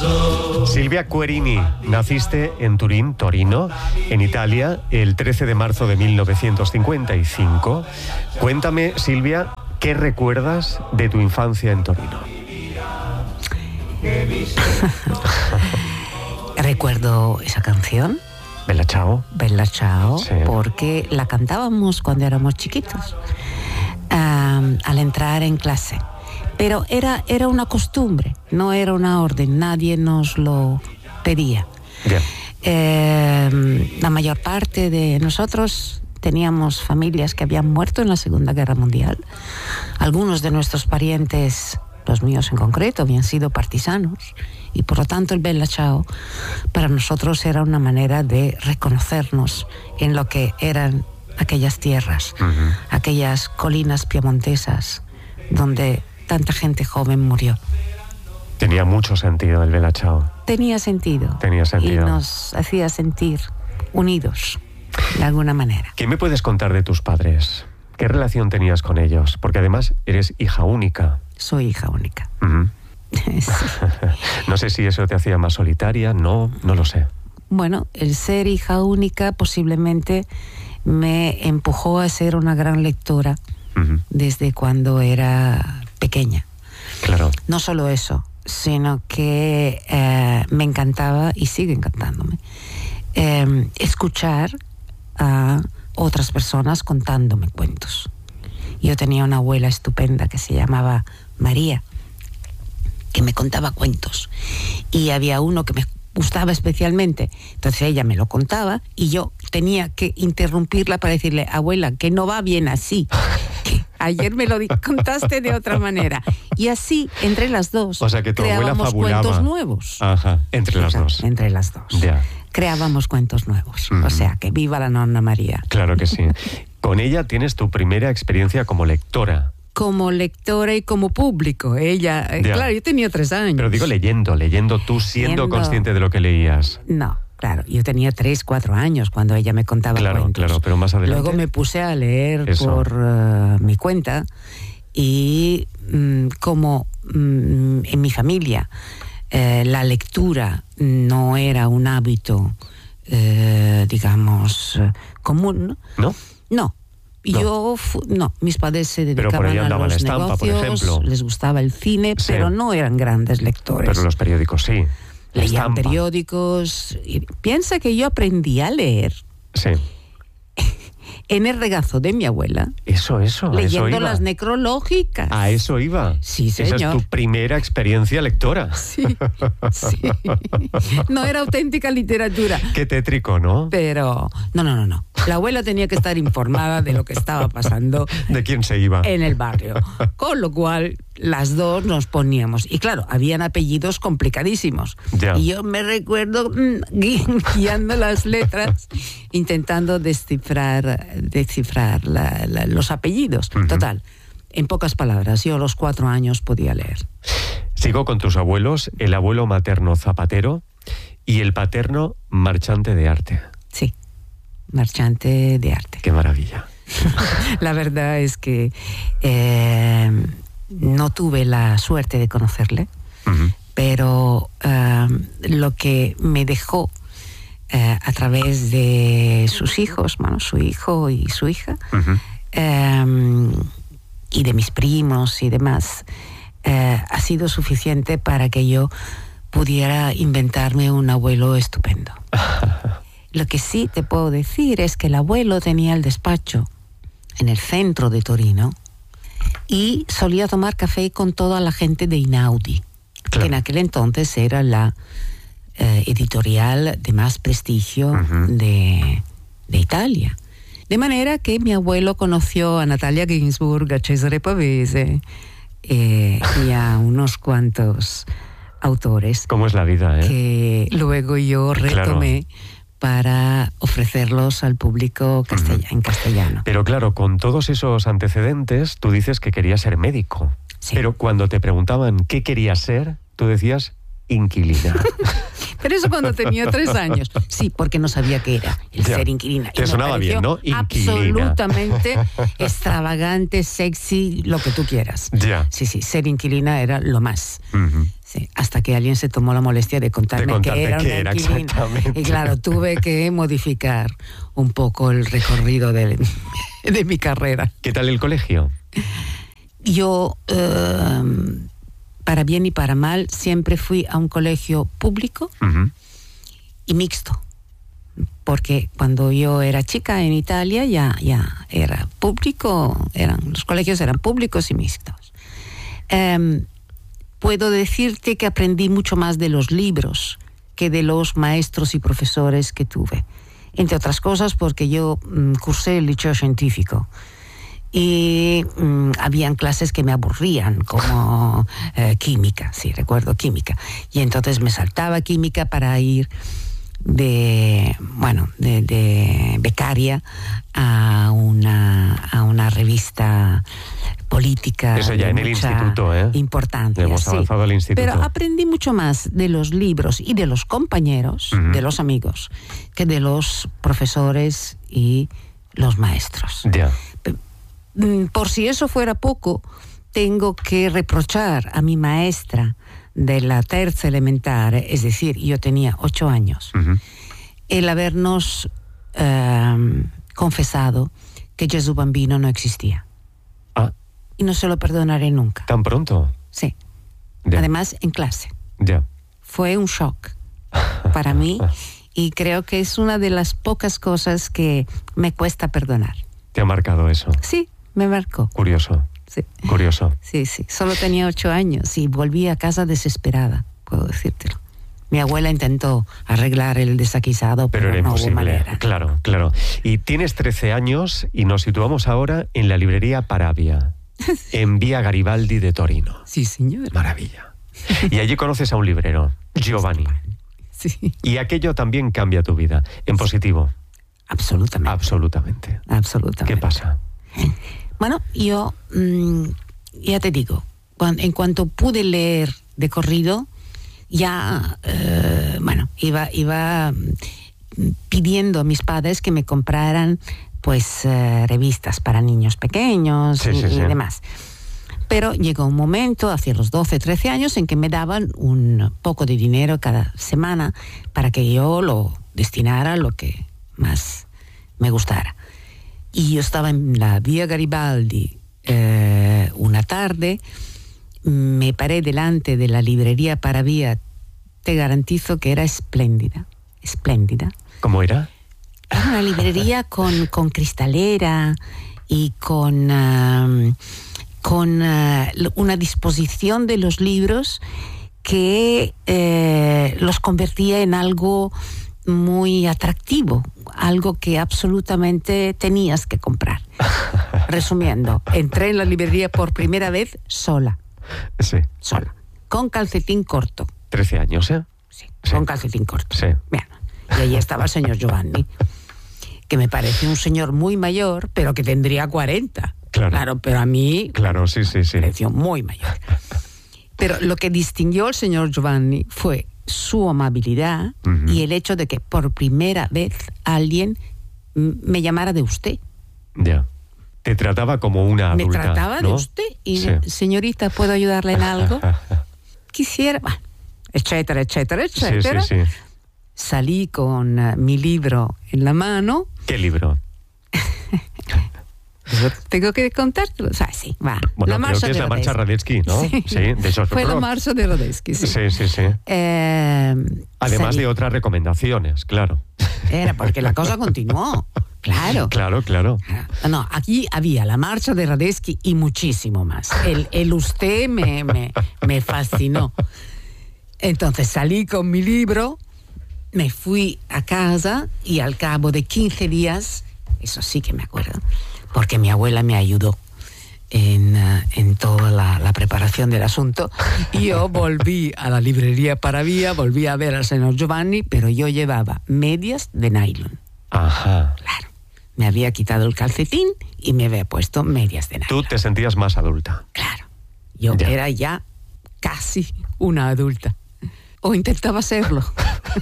Silvia Querini, naciste en Turín, Torino, en Italia, el 13 de marzo de 1955. Cuéntame, Silvia, ¿qué recuerdas de tu infancia en Torino? Recuerdo esa canción, Bella Ciao. Bella Ciao, Sí. porque la cantábamos cuando éramos chiquitos, al entrar en clase. Pero era una costumbre, no era una orden, nadie nos lo pedía. Bien. La mayor parte de nosotros teníamos familias que habían muerto en la Segunda Guerra Mundial. Algunos de nuestros parientes, los míos en concreto, habían sido partisanos, y por lo tanto el Bella Ciao para nosotros era una manera de reconocernos en lo que eran aquellas tierras, aquellas colinas piemontesas donde tanta gente joven murió. Tenía mucho sentido el Bella Ciao. Tenía sentido. Tenía sentido. Y nos hacía sentir unidos, de alguna manera. ¿Qué me puedes contar de tus padres? ¿Qué relación tenías con ellos? Porque además eres hija única. Soy hija única. Sí. No sé si eso te hacía más solitaria, no lo sé. Bueno, el ser hija única posiblemente me empujó a ser una gran lectora desde cuando era pequeña. Claro. No solo eso, sino que me encantaba, y sigue encantándome, escuchar a otras personas contándome cuentos. Yo tenía una abuela estupenda que se llamaba María, que me contaba cuentos, y había uno que me gustaba especialmente, entonces ella me lo contaba y yo tenía que interrumpirla para decirle: abuela, que no va bien así, que ayer me lo contaste de otra manera. Y así, entre las dos, o sea, que tu abuela creábamos fabulaba. Cuentos nuevos. Ajá, entre las dos. Entre las dos. Ya. Creábamos cuentos nuevos. O sea, que viva la nonna María. Claro que sí. Con ella tienes tu primera experiencia como lectora. Como lectora y como público. Ella, claro, yo tenía 3 años. Pero digo leyendo, tú siendo consciente de lo que leías. No, claro, yo tenía 3, 4 años cuando ella me contaba cuentos. Claro, pero más adelante. Luego me puse a leer por mi cuenta, y como en mi familia la lectura no era un hábito, digamos, común. ¿No? No. Mis padres se dedicaban a los estampa, negocios, por ejemplo. les gustaba el cine, Sí. pero no eran grandes lectores. Pero los periódicos sí. Leían periódicos. Y piensa que yo aprendí a leer Sí. en el regazo de mi abuela. Eso leyendo iba. Las necrológicas. A eso iba. Sí, señor. Esa es tu primera experiencia lectora. Sí. No era auténtica literatura. Qué tétrico, ¿no? Pero no. La abuela tenía que estar informada de lo que estaba pasando. ¿De quién se iba? En el barrio. Con lo cual, las dos nos poníamos. Y claro, habían apellidos complicadísimos. Ya. Y yo me recuerdo guiando las letras, intentando descifrar los apellidos. Total, en pocas palabras, yo a los 4 años podía leer. Sigo con tus abuelos, el abuelo materno zapatero y el paterno marchante de arte. Sí, marchante de arte. Qué maravilla. La verdad es que no tuve la suerte de conocerle, pero lo que me dejó a través de sus hijos, su hijo y su hija, y de mis primos y demás, ha sido suficiente para que yo pudiera inventarme un abuelo estupendo. Lo que sí te puedo decir es que el abuelo tenía el despacho en el centro de Torino y solía tomar café con toda la gente de Einaudi, que en aquel entonces era la editorial de más prestigio de Italia. De manera que mi abuelo conoció a Natalia Ginsburg, a Cesare Pavese y a unos cuantos autores. ¿Cómo es la vida, que luego yo retomé para ofrecerlos al público en castellano. Pero claro, con todos esos antecedentes, tú dices que querías ser médico. Sí. Pero cuando te preguntaban qué querías ser, tú decías inquilina. Pero eso cuando tenía 3 años. Sí, porque no sabía qué era el ser inquilina. Te sonaba bien, ¿no? Inquilina. Absolutamente extravagante, sexy, lo que tú quieras. Ya. Sí, ser inquilina era lo más. Uh-huh. Sí, hasta que alguien se tomó la molestia de contarme que era una inquilina. Y claro, tuve que modificar un poco el recorrido de mi carrera. ¿Qué tal el colegio? Yo, para bien y para mal, siempre fui a un colegio público Uh-huh. y mixto. Porque cuando yo era chica en Italia ya era público, los colegios eran públicos y mixtos. Puedo decirte que aprendí mucho más de los libros que de los maestros y profesores que tuve. Entre otras cosas porque yo cursé el liceo científico y habían clases que me aburrían, como química, sí, recuerdo química. Y entonces me saltaba química para ir de becaria a una revista política. Eso ya en el instituto, importancia. Hemos avanzado al instituto. Pero aprendí mucho más de los libros y de los compañeros, Uh-huh. de los amigos, que de los profesores y los maestros. Ya. Por si eso fuera poco, tengo que reprochar a mi maestra de la terza elementare, es decir, yo tenía 8 años, Uh-huh. el habernos confesado que Gesù Bambino no existía. Ah, Y no se lo perdonaré nunca. ¿tan pronto? Sí. Ya. Además, en clase. Ya. Fue un shock para mí y creo que es una de las pocas cosas que me cuesta perdonar. ¿Te ha marcado eso? Sí, me marcó. Curioso. Sí. Curioso. Sí. Solo tenía 8 años y volví a casa desesperada, puedo decírtelo. Mi abuela intentó arreglar el desaguisado, Pero era no hubo imposible. manera. Claro. Y tienes 13 años y nos situamos ahora en la librería Paravia, en Vía Garibaldi de Torino. Sí, señor. Maravilla. Y allí conoces a un librero, Giovanni. Sí. Y aquello también cambia tu vida, en positivo. Absolutamente. Absolutamente. Absolutamente. ¿Qué pasa? Bueno, yo ya te digo, en cuanto pude leer de corrido, ya, iba pidiendo a mis padres que me compraran, pues, revistas para niños pequeños y demás. Pero llegó un momento, hacia los 12, 13 años, en que me daban un poco de dinero cada semana para que yo lo destinara a lo que más me gustara. Y yo estaba en la Vía Garibaldi una tarde, me paré delante de la librería Paravia, te garantizo que era espléndida. ¿Cómo era? Era una librería con cristalera y con una disposición de los libros que los convertía en algo muy atractivo, algo que absolutamente tenías que comprar. Resumiendo, entré en la librería por primera vez sola. Sí. Sola. Con calcetín corto. 13 años, ¿eh? Sí, con calcetín corto. Sí. Bien. Y allí estaba el señor Giovanni, que me parece un señor muy mayor, pero que tendría 40. Claro, pero a mí... Claro, sí. Me pareció muy mayor. Pero lo que distinguió al señor Giovanni fue su amabilidad Uh-huh. y el hecho de que por primera vez alguien me llamara de usted. Ya. Te trataba como una adulta, Me trataba ¿no? de usted y, Sí. señorita, ¿puedo ayudarle en algo? Quisiera, bueno, etcétera. Sí. Salí con mi libro en la mano. ¿Qué libro? Tengo que contártelo. O sea, sí, va. Bueno, creo que es la marcha Radetzky, ¿no? Sí, de George fue la Rock. marcha de Radetzky, sí. Sí. Además de otras recomendaciones, claro. Era porque la cosa continuó. Claro. Claro. No, aquí había la marcha de Radetzky y muchísimo más. El usted me fascinó. Entonces salí con mi libro, me fui a casa y al cabo de 15 días, eso sí que me acuerdo, porque mi abuela me ayudó en toda la preparación del asunto. Yo volví a la librería Paravia, volví a ver al señor Giovanni, pero yo llevaba medias de nylon. Ajá. Claro. Me había quitado el calcetín y me había puesto medias de nylon. Tú te sentías más adulta. Claro. Yo Ya. era ya casi una adulta. O intentaba serlo.